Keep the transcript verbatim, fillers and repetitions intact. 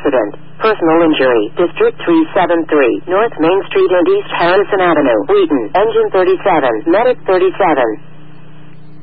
accident. Personal injury. District three seven three. North Main Street and East Harrison Avenue. Wheaton. Engine thirty-seven. Medic thirty-seven.